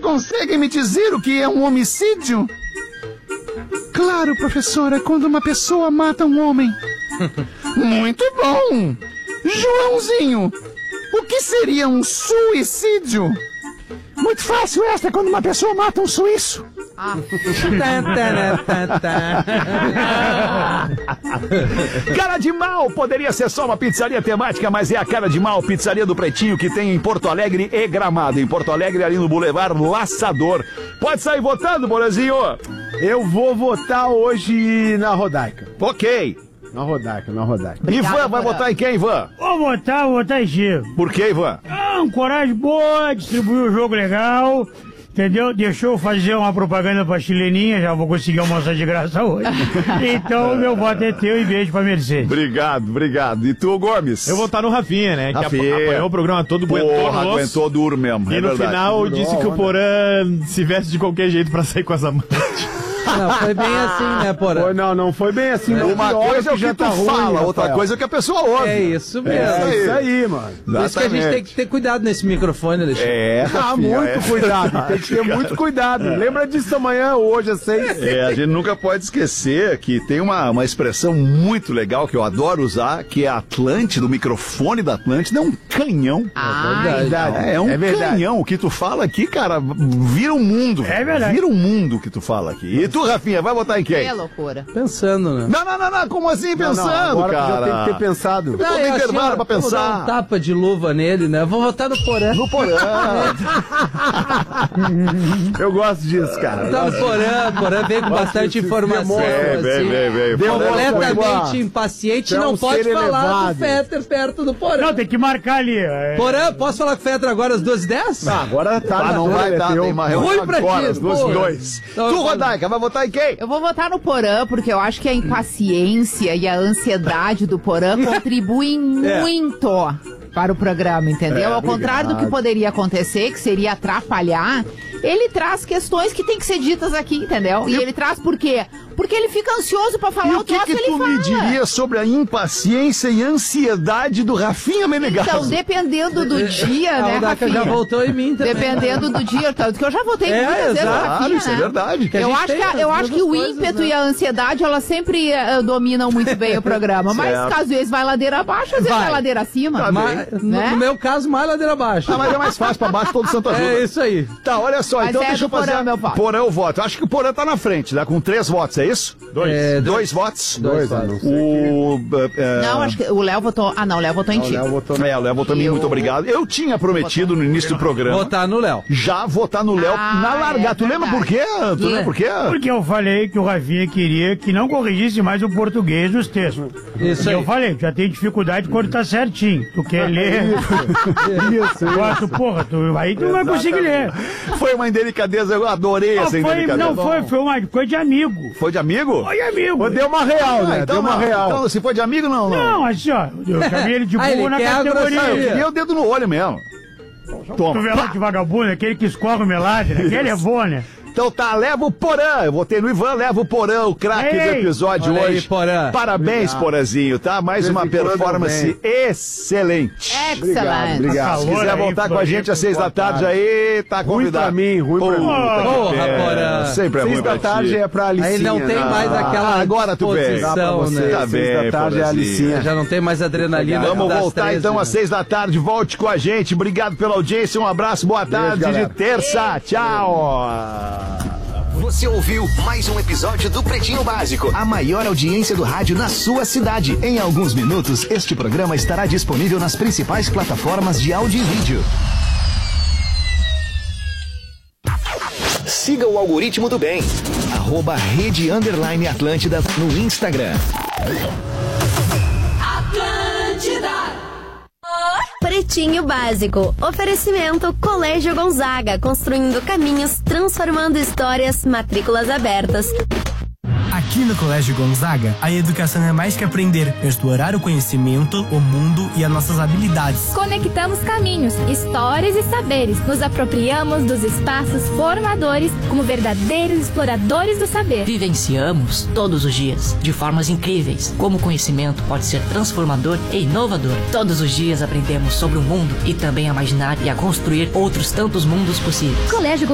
consegue me dizer o que é um homicídio? Claro, professor, é quando uma pessoa mata um homem. Muito bom! Joãozinho, o que seria um suicídio? Muito fácil, esta é quando uma pessoa mata um suíço. Cara de Mal poderia ser só uma pizzaria temática, mas é a Cara de Mal, pizzaria do Pretinho, que tem em Porto Alegre e Gramado. Em Porto Alegre, ali no Boulevard Laçador. Pode sair votando, Borazinho? Eu vou votar hoje na Rodaica. Ok. Na Rodaica. Ivan, vai votar em quem, Ivan? Vou votar em Chico. Por que, Ivan? Coragem boa, distribuiu o jogo legal, entendeu? Deixou eu fazer uma propaganda pra chileninha, já vou conseguir almoçar de graça hoje. Então, meu voto é teu e beijo pra Mercedes. Obrigado. E tu, Gomes? Eu vou votar no Rafinha, né? Rafinha. Que apanhou o programa todo, aguentou duro mesmo. E no final disse que o Porã se veste de qualquer jeito pra sair com as amantes. Não, foi bem assim, né, Porã? Não foi bem assim. Uma coisa é o que tu fala, outra coisa é o que a pessoa ouve. É isso mesmo. É isso aí, mano. Por isso que a gente tem que ter cuidado nesse microfone, Alexandre. Muito cuidado. Tem que ter muito cuidado. Lembra disso amanhã, hoje, às 6. A gente nunca pode esquecer que tem uma expressão muito legal que eu adoro usar, que é Atlântida, o microfone da Atlântida é um canhão. É verdade. É um canhão. O que tu fala aqui, cara, vira um mundo. É verdade. Vira um mundo que tu fala aqui. E tu, Rafinha, vai votar em quem? É loucura. Pensando, né? Não, como assim pensando, agora cara? já tem que ter pensado. Eu tô me intervalo pra pensar. Vou dar um tapa de luva nele, né? Vou votar no Porã. No Porã. Eu gosto disso, cara. Tá no Porã veio com bastante informação. Veio. Completamente impaciente, É um não pode ser falar elevado. do Fetter perto do Porã. Não, tem que marcar ali. Porã, posso falar com o Fetter agora às 2h10? Agora tá Não vai dar, tem uma reunião Ruim pra agora, ti, às 2h02. Não, Tu, Rodaica, vai votar em quem? Eu vou votar no Porã, porque eu acho que a impaciência e a ansiedade do Porã contribuem muito para o programa, entendeu? Ao contrário do que poderia acontecer, que seria atrapalhar, ele traz questões que tem que ser ditas aqui, entendeu? E ele traz por quê? Porque ele fica ansioso pra falar E o o que troço, ele tu fala. me diria sobre a impaciência e ansiedade do Rafinha Menegasso? Então, dependendo do dia, né, O Daca Rafinha? já voltou em mim também. Dependendo do dia, tanto que eu já votei muitas vezes no exato. Rafinha, Isso é né? verdade. Que a Eu gente acho tem que, as eu acho que o duas coisas, ímpeto né? e a ansiedade, elas sempre dominam muito bem o programa. Mas Certo. às vezes vai ladeira abaixo, às vezes vai ladeira acima. Né? No meu caso, mais ladeira abaixo. Mas é mais fácil pra baixo, todo santo ajuda. É isso aí. Tá, olha só, Mas então é deixa eu do fazer. Porã, meu voto. Porã eu voto. Acho que o Porã tá na frente, né? Com 3 votos, é isso? 2 votos? Dois, O. Não, acho que o Léo votou. Ah, não, o Léo votou em ti. O Léo votou em mim, muito obrigado. Eu tinha prometido no início do programa Votar no Léo. já votar no Léo na largada. Tu lembra por quê? Tu lembra por quê? Porque eu falei que o Rafinha queria que não corrigisse mais o português dos textos. Isso E eu aí. falei, já tem dificuldade quando tá certinho. Tu quer ler? Isso. Porra, aí tu não vai conseguir ler. Foi uma indelicadeza, eu adorei essa indelicadeza. Foi uma coisa de amigo. Foi de amigo? Foi amigo. Deu uma real, né? Então, Deu uma não. real. Então, se foi de amigo, não. Não, assim, ó, eu chamei ele de Ah, ele burro na quer a categoria. grosseria. Eu queria o dedo no olho mesmo. Toma. Cotovelo de vagabundo, aquele que escorre o melade, né? Aquele é bom, né? Então tá, leva o Porã. Eu votei no Ivan, leva o Porã, o craque do Ei, episódio olha aí, hoje. Porã. Parabéns, Porãzinho, tá? Mais uma De vez em quando performance excelente. Excelente. Obrigado. Se Calor quiser aí, voltar com a gente às 6 da tarde aí, tá convidado. pra mim, ruim pra mim. Porra, Porã. Sempre é 6 ruim da pra tarde ti. é pra Alicinha. Aí não tem mais aquela agora tu vem. Dá pra disposição, você, né? Tá 6 bem, da tarde é a Porãzinho. Alicinha. Já não tem mais adrenalina. Vamos das voltar 13, então né? às 6 da tarde. Volte com a gente. Obrigado pela audiência. Um abraço, boa tarde de galera. terça. Tchau. Você ouviu mais um episódio do Pretinho Básico, a maior audiência do rádio na sua cidade. Em alguns minutos, este programa estará disponível nas principais plataformas de áudio e vídeo. Siga o algoritmo do bem, @Rede_Atlântida no Instagram. Pretinho Básico. Oferecimento Colégio Gonzaga. Construindo caminhos, transformando histórias. Matrículas abertas. Aqui no Colégio Gonzaga, a educação é mais que aprender, é explorar o conhecimento, o mundo e as nossas habilidades. Conectamos caminhos, histórias e saberes. Nos apropriamos dos espaços formadores como verdadeiros exploradores do saber. Vivenciamos todos os dias, de formas incríveis, como o conhecimento pode ser transformador e inovador. Todos os dias aprendemos sobre o mundo e também a imaginar e a construir outros tantos mundos possíveis. Colégio